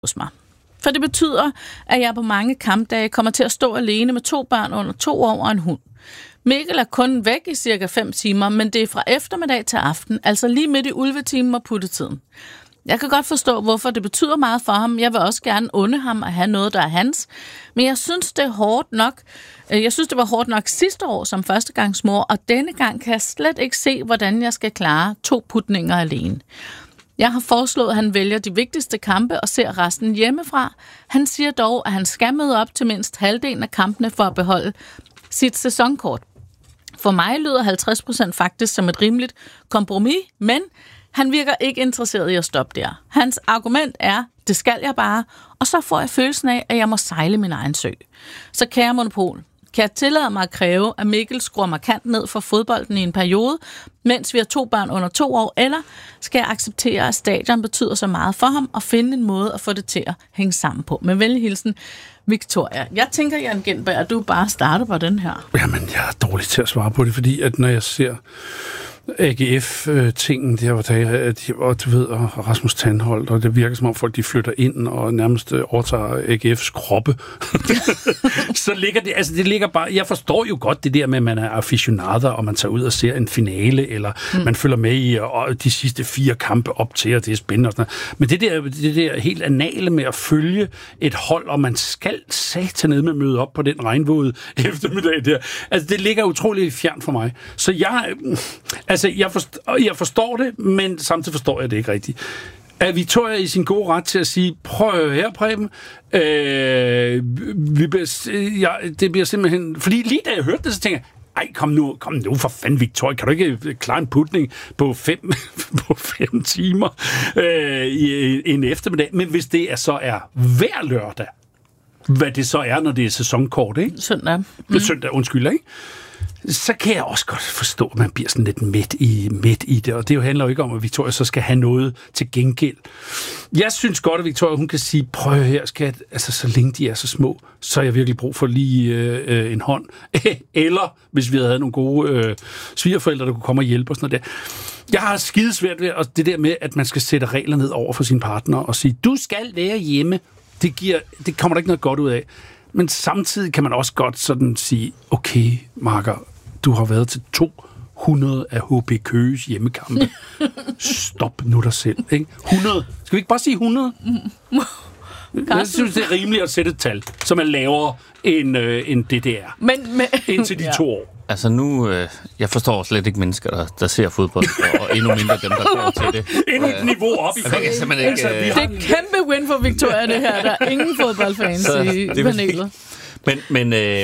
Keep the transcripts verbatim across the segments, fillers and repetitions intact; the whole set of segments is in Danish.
hos mig. For det betyder, at jeg på mange kampdage kommer til at stå alene med to børn under to år og en hund. Mikkel er kun væk i cirka fem timer, men det er fra eftermiddag til aften, altså lige midt i ulvetimen og puttetiden. Jeg kan godt forstå, hvorfor det betyder meget for ham. Jeg vil også gerne unde ham at have noget, der er hans. Men jeg synes, det er hårdt nok. Jeg synes, det var hårdt nok sidste år som førstegangsmor, og denne gang kan jeg slet ikke se, hvordan jeg skal klare to putninger alene. Jeg har foreslået, at han vælger de vigtigste kampe og ser resten hjemmefra. Han siger dog, at han skal møde op til mindst halvdelen af kampene for at beholde sit sæsonkort. For mig lyder halvtreds procent faktisk som et rimeligt kompromis, men han virker ikke interesseret i at stoppe der. Hans argument er, det skal jeg bare, og så får jeg følelsen af, at jeg må sejle min egen sø. Så kære Monopol, kan jeg tillade mig at kræve, at Mikkel skruer markant ned for fodbolden i en periode, mens vi har to børn under to år, eller skal jeg acceptere, at stadion betyder så meget for ham, og finde en måde at få det til at hænge sammen på? Med venlig hilsen, Victoria. Jeg tænker, Jan Gindberg, at du bare starter på den her. Jamen, jeg er dårlig til at svare på det, fordi at når jeg ser A G F-tingen, det var der, og du ved, og Rasmus Tandholt, og det virker som om folk, de flytter ind og nærmest overtager A G F's kroppe. Så ligger det, altså det ligger bare, jeg forstår jo godt det der med, at man er aficionader, og man tager ud og ser en finale, eller mm. man følger med i og de sidste fire kampe op til, og det er spændende og sådan noget. Men det der, det der helt anale med at følge et hold, og man skal satanede med møde op på den regnvåde eftermiddag der, altså det ligger utroligt fjern for mig. Så jeg, altså jeg forstår, jeg forstår det, men samtidig forstår jeg det ikke rigtigt. Er Victoria i sin gode ret til at sige, prøv her, Preben, øh, vi bliver, ja, det bliver simpelthen... Fordi lige da jeg hørte det, så tænker jeg, ej, kom nu, kom nu for fanden, Victoria, kan du ikke klare en putning på fem, på fem timer øh, i en eftermiddag? Men hvis det er, så er hver lørdag, hvad det så er, når det er sæsonkort, ikke? Søndag. Mm. Søndag, undskyld, ikke? Så kan jeg også godt forstå, at man bliver sådan lidt midt i, midt i det, og det jo handler jo ikke om, at Victoria så skal have noget til gengæld. Jeg synes godt, at Victoria, hun kan sige, prøv her, skat, altså så længe de er så små, så har jeg virkelig brug for lige øh, en hånd. Eller, hvis vi havde nogle gode øh, svigerforældre, der kunne komme og hjælpe og sådan noget der. Jeg har skidesvært ved at det der med, at man skal sætte regler ned over for sin partner og sige, du skal være hjemme. Det, giver, det kommer der ikke noget godt ud af. Men samtidig kan man også godt sådan sige, okay, Marker, du har været til to hundrede af H B Køges hjemmekampe. Stop nu dig selv, ikke? hundrede. Skal vi ikke bare sige hundrede? Jeg synes, det er rimeligt at sætte et tal, som er lavere end, øh, end det, det er. Men, men, indtil de ja. to år. Altså nu, øh, jeg forstår slet ikke mennesker, der, der ser fodbold, og, og endnu mindre dem, der går til det. Endnu et niveau op i okay, ikke, øh, Det er et kæmpe win for Victoria, det her. Der er ingen fodboldfans så, i panelet. Men, men, øh,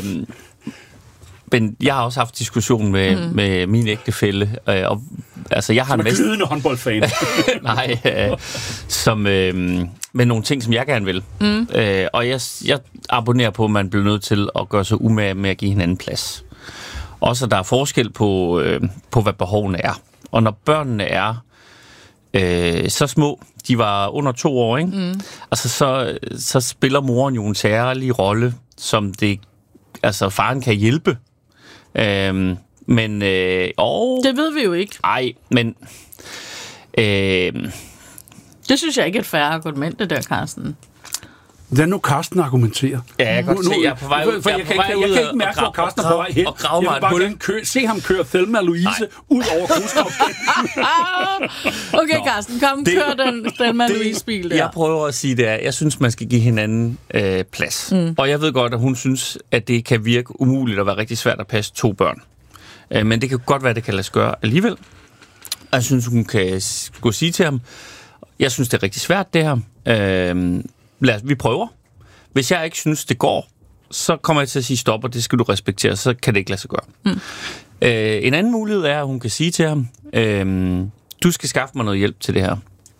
men jeg har også haft diskussion med, mm. med min ægtefælle. Øh, og, altså, jeg har som en er glidende håndboldfan. Nej, øh, som, øh, med nogle ting, som jeg gerne vil. Mm. Øh, og jeg, jeg abonnerer på, at man bliver nødt til at gøre sig umage med at give hinanden plads. Også at der er forskel på, øh, på, hvad behovene er. Og når børnene er øh, så små, de var under to år, ikke? Mm. Altså, så, så spiller moren jo en særlig rolle, som det, altså faren kan hjælpe. Øh, men, øh, og, det ved vi jo ikke. Nej, men... Øh, det synes jeg ikke er et fair argument, det der, Carsten. Lad nu Carsten argumentere. Ja, jeg kan godt se, jeg er på vej ud. For jeg, jeg, jeg, jeg, jeg kan ikke mærke, hvor Carsten er på vej hen. Og grave mig jeg vil bare kø, se ham køre Thelma og Louise Nej. ud over Gruskovsgade. Okay, Nå. Carsten, kom, det, kør den Thelma og Louise-bil der. Jeg prøver at sige, det er, jeg synes, man skal give hinanden øh, plads. Mm. Og jeg ved godt, at hun synes, at det kan virke umuligt at være rigtig svært at passe to børn. Øh, men det kan godt være, at det kan lade sig gøre alligevel. Og jeg synes, hun kan gå sige til ham, jeg synes, det er rigtig svært, det her. Øh, Lad os, vi prøver. Hvis jeg ikke synes, det går, så kommer jeg til at sige stop, og det skal du respektere, så kan det ikke lade sig gøre. Mm. Øh, en anden mulighed er, at hun kan sige til ham, øh, du skal skaffe mig noget hjælp til det her.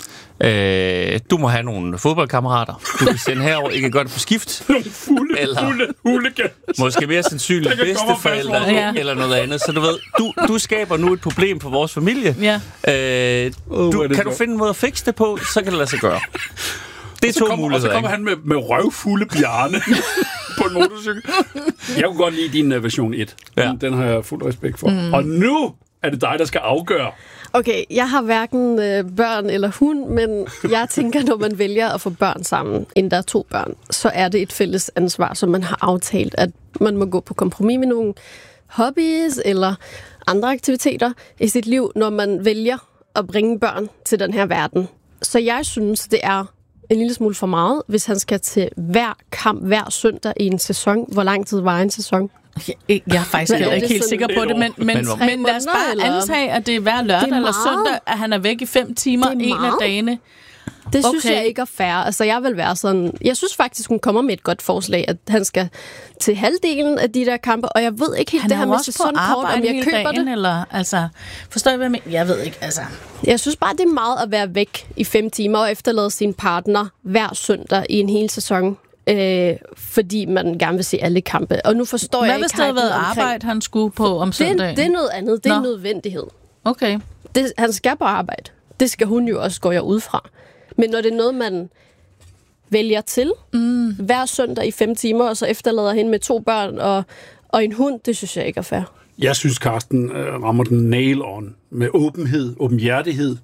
Øh, du må have nogle fodboldkammerater. Du kan sende herover, I kan gøre det på skift. Nogle fulde, eller fulde hooligans. Måske mere sandsynligt bedsteforældre ja. eller noget andet. Så du ved, du, du skaber nu et problem for vores familie. Ja. Øh, oh, du, kan du finde en måde at fikse det på, så kan det lade sig gøre. Det er to kom, muligheder. Og så kommer han med, med røvfulde Bjarne på en motorcykel. Jeg kunne godt lide din uh, version et. Ja. Den, den har jeg fuld respekt for. Mm. Og nu er det dig, der skal afgøre? Okay, jeg har hverken øh, børn eller hund, men jeg tænker, når man vælger at få børn sammen, inden der er to børn, så er det et fælles ansvar, som man har aftalt, at man må gå på kompromis med nogle hobbies eller andre aktiviteter i sit liv, når man vælger at bringe børn til den her verden. Så jeg synes, det er en lille smule for meget, hvis han skal til hver kamp, hver søndag i en sæson. Hvor lang tid var en sæson? Jeg er faktisk heller ikke helt sikker på det, men, men, men, men lad os bare eller? antage, at det er hver lørdag eller søndag, at han er væk i fem timer en af dagene. Det synes Okay. jeg ikke er fair. Altså, jeg vil være sådan... Jeg synes faktisk, hun kommer med et godt forslag, at han skal til halvdelen af de der kampe, og jeg ved ikke helt Han det er her jo med også på sæsonkort, om arbejde jeg hele køber dagen, det. eller, altså, forstår jeg, hvad jeg mener? Jeg ved ikke, altså... Jeg synes bare, det er meget at være væk i fem timer og efterlade sin partner hver søndag i en hel sæson. Øh, fordi man gerne vil se alle kampe. Og nu forstår Hvad jeg hvis ikke... det havde været hypen omkring- arbejde, han skulle på om Det, søndagen? det er noget andet. Det er Nå. en nødvendighed. Okay. Det, han skal på arbejde. Det skal hun jo også, går jeg ud fra. Men når det er noget, man vælger til mm. hver søndag i fem timer, og så efterlader hende med to børn og, og en hund, det synes jeg ikke er fair. Jeg synes, Carsten øh, rammer den nail on med åbenhed, åbenhjertighed,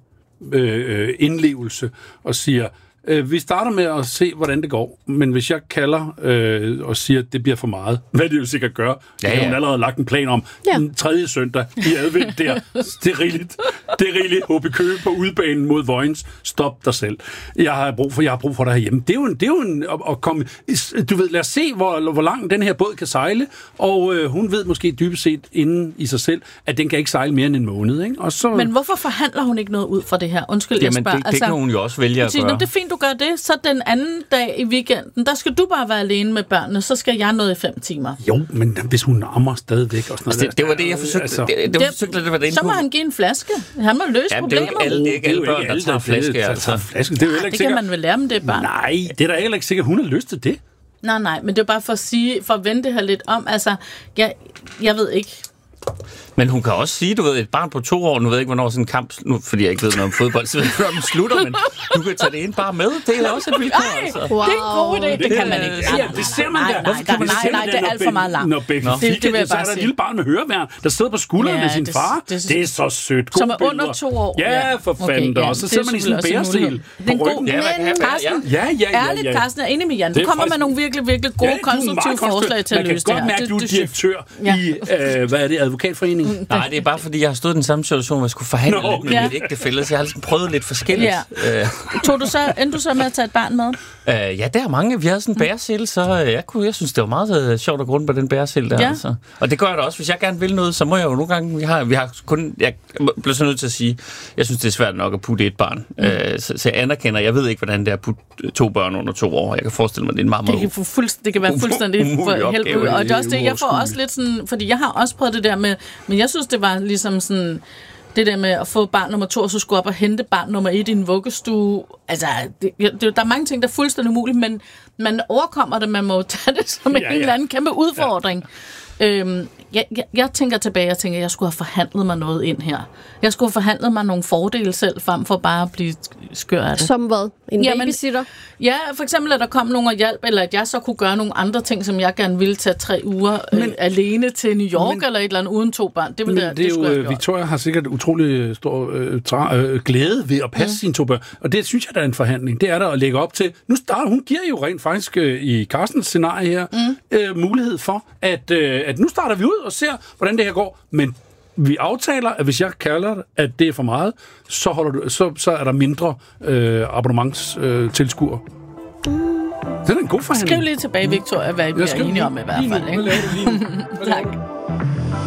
øh, øh, indlevelse og siger, øh, vi starter med at se, hvordan det går, men hvis jeg kalder øh, og siger, at det bliver for meget, hvad det jo sikkert gør, ja, ja. Hun allerede lagt en plan om, Ja. den tredje søndag i advent der, det er rigeligt, det er rigeligt, H B Køge på udbanen mod Vojens, stop dig selv. Jeg har brug for, jeg har brug for dig herhjemme. Det er jo en, det er jo en at, at komme, du ved, lad os se, hvor, hvor langt den her båd kan sejle, og øh, hun ved måske dybest set inden i sig selv, at den kan ikke sejle mere end en måned, ikke? Og så... Men hvorfor forhandler hun ikke noget ud fra det her? Undskyld, jeg Jamen, spørger. det, det kan hun jo også vælge at Sige, gøre. "Nå, det er fint, du gør det. Så den anden dag i weekenden, der skal du bare være alene med børnene, så skal jeg noget i fem timer. Jo, men hvis hun ammer stadigvæk og sådan noget. Altså, det, det var det, jeg forsøgte. Altså, det, det, var forsøgte, det var det Så må han give en flaske. Han må løse Jamen, det er jo problemet. ikke alle, det er ikke alle børn, der tager flaske. Der Altså. tager flaske. Det er jo heller Det ikke kan sikkert. man vel lære dem, det er barn. Nej, det er da heller ikke sikkert, hun har lyst til det. Nej, nej, men det er bare for at sige, for at vende det her lidt om. Altså, jeg, jeg ved ikke. Men hun kan også sige, du ved, et barn på to år, nu ved jeg ikke, hvornår sådan en kamp, nu, fordi jeg ikke ved noget om fodbold, så ved jeg ikke, hvornår den slutter, men du kan tage det ind bare med. Det er også et vilkår, altså. Wow. Det er en god idé. Det, det kan man ikke. Ja, Nej, det ser man nej, da. nej, nej, nej, nej, nej, det er alt for meget langt. Når Becky Det- det vil jeg så er bare der et sige. lille barn med høreværn, der sidder på skulderen Ja, med sin det- far. det- Det er så sødt. Gode Som er under billeder. to år. Ja, for Okay, fanden. ja, Og så det sidder man i sådan en selvfølgelig også en bæresel mulighed. Det er en på god- ryggen. Ja, man kan have bære, Carsten, Ja, ja, ja, ærligt, ja. Carsten, jeg er enig med Jan. Det Du er kommer med faktisk- nogle virkelig, virkelig gode, Ja, du er konstruktive meget konstruktiv. forslag til at løse det Man kan godt mærke, her. at du er Det- det- direktør Ja. i, øh, hvad er det, advokatforeningen? Nej, det er bare fordi, jeg har stået i den samme situation, hvor jeg skulle forhandle Nå, lidt med ja. mit ægtefælle, så jeg har ligesom prøvet lidt forskelligt. Ja. Øh, Tog du så, endte du så med at tage et barn med? øh, ja, der er mange. Vi havde sådan en bæresel, så øh, jeg, kunne, jeg synes, det var meget øh, sjovt at gå rundt på den bæresel der. Ja. Altså. Og det gør jeg da også. Hvis jeg gerne vil noget, så må jeg jo nogle gange... Vi har, vi har kun, jeg bliver så nødt til at sige, jeg synes, det er svært nok at putte et barn. Mm. Øh, så, så jeg anerkender, jeg ved ikke, hvordan det er at putte to børn under to år. Jeg kan forestille mig, det er en meget, Det meget... kan, få fuldst- det kan være fuldstændig umulig for opgave. helvede. Og det er også det, jeg får Uoverskueligt. også lidt sådan... Fordi jeg har også prøvet det der med... Men jeg synes, det var ligesom sådan... Det der med at få barn nummer to, og så skulle op og hente barn nummer et i en vuggestue. Altså, det, det, der er mange ting, der er fuldstændig umuligt, men man overkommer det. Man må jo tage det som Ja, ja, ja. en eller anden kæmpe udfordring. Ja. Øhm, jeg, jeg, jeg tænker tilbage, jeg tænker, jeg skulle have forhandlet mig noget ind her. Jeg skulle have forhandlet mig nogle fordele selv, frem for bare at blive skør af det. Som hvad? En Jamen, babysitter? Ja, for eksempel, at der kom nogen og hjælp, eller at jeg så kunne gøre nogle andre ting, som jeg gerne ville tage tre uger men, øh, alene til New York, men, eller et eller andet uden to børn. Det, ville Men det, det er skulle jo, jeg have øh, gjort. Victoria har sikkert utrolig stor øh, tra- øh, glæde ved at passe mm. sine to børn. Og det synes jeg, der er en forhandling. Det er der at lægge op til. Nu starter hun, giver jo rent faktisk øh, i Carstens scenarie her, mm. øh, mulighed for, at, øh, at nu starter vi ud og ser, hvordan det her går. Men vi aftaler, at hvis jeg kalder det, at det er for meget, så, holder du, så, så er der mindre øh, abonnementstilskuer. Øh, mm. Det er en god forhandling. Skriv lige tilbage, Victoria, hvad I bliver enige om i hvert fald. Lige nu. Ikke? Hvad laver du lige nu? Tak.